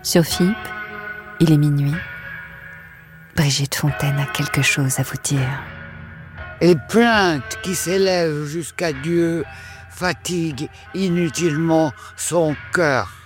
Sur FIP, il est minuit. Brigitte Fontaine a quelque chose à vous dire. Les plaintes qui s'élèvent jusqu'à Dieu fatiguent inutilement son cœur.